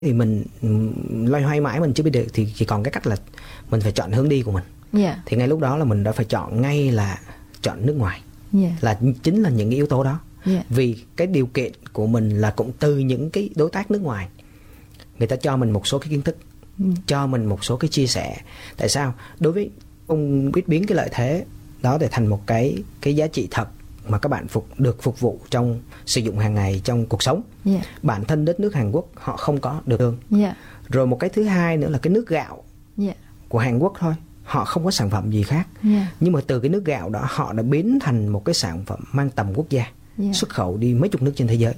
thì mình loay hoay mãi mình chưa biết được, thì chỉ còn cái cách là mình phải chọn hướng đi của mình. Thì ngay lúc đó là mình đã phải chọn ngay là chọn nước ngoài. Là chính là những cái yếu tố đó. Vì cái điều kiện của mình là cũng từ những cái đối tác nước ngoài, người ta cho mình một số cái kiến thức, cho mình một số cái chia sẻ. Tại sao? Đối với ông biết biến cái lợi thế đó để thành một cái giá trị thật mà các bạn được phục vụ trong sử dụng hàng ngày trong cuộc sống. Bản thân đất nước Hàn Quốc họ không có được thương. Rồi một cái thứ hai nữa là cái nước gạo của Hàn Quốc thôi, họ không có sản phẩm gì khác. Nhưng mà từ cái nước gạo đó họ đã biến thành một cái sản phẩm mang tầm quốc gia, xuất khẩu đi mấy chục nước trên thế giới.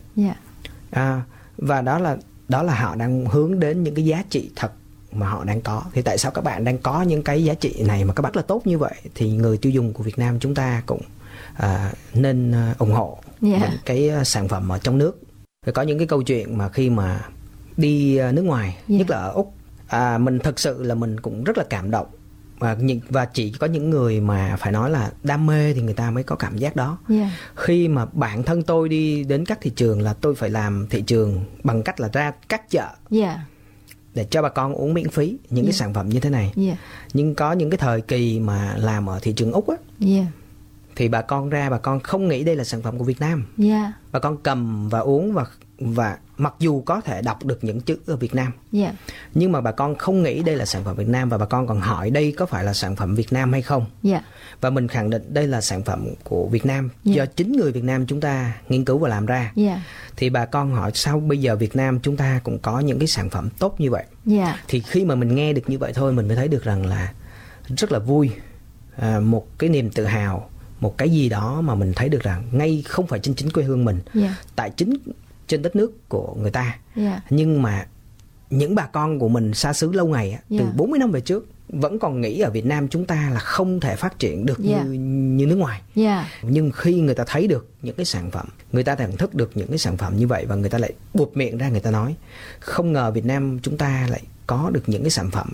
Và đó là họ đang hướng đến những cái giá trị thật mà họ đang có. Thì tại sao các bạn đang có những cái giá trị này mà các bạn rất là tốt như vậy, thì người tiêu dùng của Việt Nam chúng ta cũng nên ủng hộ những cái sản phẩm ở trong nước. Rồi có những cái câu chuyện mà khi mà đi nước ngoài, nhất là ở Úc, mình thực sự là mình cũng rất là cảm động. Và chỉ có những người mà phải nói là đam mê thì người ta mới có cảm giác đó. Khi mà bản thân tôi đi đến các thị trường là tôi phải làm thị trường bằng cách là ra các chợ để cho bà con uống miễn phí những cái sản phẩm như thế này. Nhưng có những cái thời kỳ mà làm ở thị trường Úc á, thì bà con ra, bà con không nghĩ đây là sản phẩm của Việt Nam. Bà con cầm và uống, và mặc dù có thể đọc được những chữ ở Việt Nam, nhưng mà bà con không nghĩ đây là sản phẩm Việt Nam, và bà con còn hỏi đây có phải là sản phẩm Việt Nam hay không. Và mình khẳng định đây là sản phẩm của Việt Nam, do chính người Việt Nam chúng ta nghiên cứu và làm ra. Thì bà con hỏi sao bây giờ Việt Nam chúng ta cũng có những cái sản phẩm tốt như vậy. Thì khi mà mình nghe được như vậy thôi, mình mới thấy được rằng là rất là vui, một cái niềm tự hào, một cái gì đó mà mình thấy được rằng ngay không phải trên chính quê hương mình, tại chính trên đất nước của người ta, nhưng mà những bà con của mình xa xứ lâu ngày từ 40 năm về trước vẫn còn nghĩ ở Việt Nam chúng ta là không thể phát triển được như nước ngoài. Nhưng khi người ta thấy được những cái sản phẩm, người ta thưởng thức được những cái sản phẩm như vậy, và người ta lại buột miệng ra, người ta nói không ngờ Việt Nam chúng ta lại có được những cái sản phẩm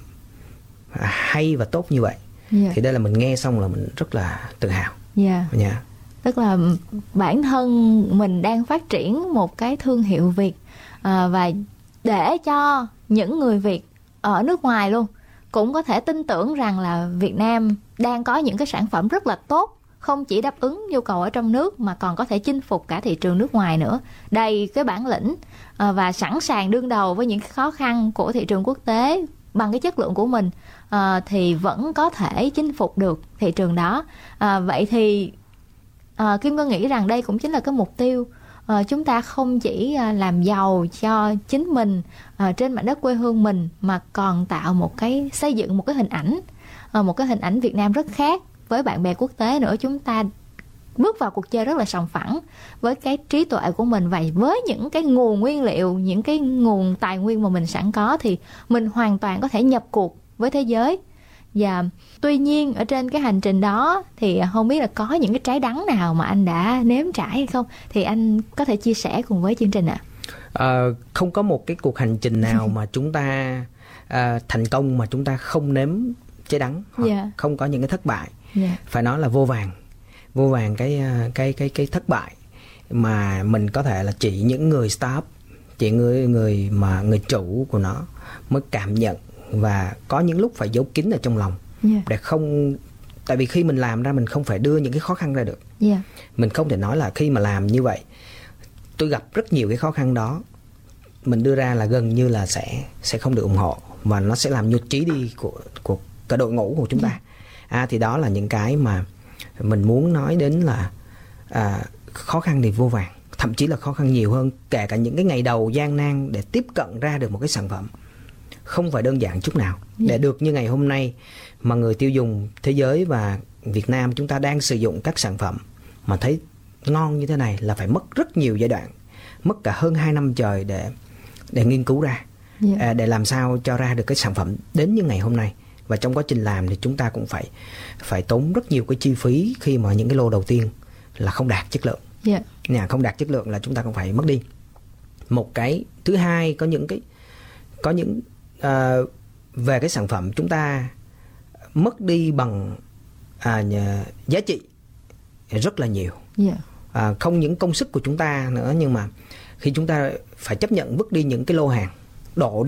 hay và tốt như vậy. Thì đây là mình nghe xong là mình rất là tự hào. Tức là bản thân mình đang phát triển một cái thương hiệu Việt, và để cho những người Việt ở nước ngoài luôn cũng có thể tin tưởng rằng là Việt Nam đang có những cái sản phẩm rất là tốt, không chỉ đáp ứng nhu cầu ở trong nước mà còn có thể chinh phục cả thị trường nước ngoài nữa, đầy cái bản lĩnh và sẵn sàng đương đầu với những khó khăn của thị trường quốc tế bằng cái chất lượng của mình, thì vẫn có thể chinh phục được thị trường đó. Vậy thì Kim Ngân nghĩ rằng đây cũng chính là cái mục tiêu. Chúng ta không chỉ làm giàu cho chính mình trên mảnh đất quê hương mình, mà còn xây dựng một cái hình ảnh Việt Nam rất khác với bạn bè quốc tế nữa. Chúng ta bước vào cuộc chơi rất là sòng phẳng với cái trí tuệ của mình, và với những cái nguồn nguyên liệu, những cái nguồn tài nguyên mà mình sẵn có, thì mình hoàn toàn có thể nhập cuộc với thế giới. Và tuy nhiên ở trên cái hành trình đó thì không biết là có những cái trái đắng nào mà anh đã nếm trải hay không, thì anh có thể chia sẻ cùng với chương trình ạ. Không có một cái cuộc hành trình nào mà chúng ta thành công mà chúng ta không nếm trái đắng, hoặc không có những cái thất bại. Phải nói là vô vàn cái thất bại mà mình có thể là chỉ những người startup, chỉ người chủ của nó mới cảm nhận, và có những lúc phải giấu kín ở trong lòng để không, tại vì khi mình làm ra mình không phải đưa những cái khó khăn ra được. Mình không thể nói là khi mà làm như vậy tôi gặp rất nhiều cái khó khăn đó, mình đưa ra là gần như là sẽ không được ủng hộ, và nó sẽ làm nhụt chí đi của cả đội ngũ của chúng ta. Thì đó là những cái mà mình muốn nói đến là khó khăn thì vô vàn, thậm chí là khó khăn nhiều hơn, kể cả những cái ngày đầu gian nan để tiếp cận ra được một cái sản phẩm không phải đơn giản chút nào. Để được như ngày hôm nay mà người tiêu dùng thế giới và Việt Nam chúng ta đang sử dụng các sản phẩm mà thấy ngon như thế này là phải mất rất nhiều giai đoạn, mất cả hơn 2 năm trời để nghiên cứu ra, để làm sao cho ra được cái sản phẩm đến như ngày hôm nay. Và trong quá trình làm thì chúng ta cũng phải tốn rất nhiều cái chi phí khi mà những cái lô đầu tiên là không đạt chất lượng. Không đạt chất lượng là chúng ta cũng phải mất đi. Một cái thứ hai, có những về cái sản phẩm chúng ta mất đi bằng giá trị rất là nhiều. Không những công sức của chúng ta nữa, nhưng mà khi chúng ta phải chấp nhận vứt đi những cái lô hàng đổ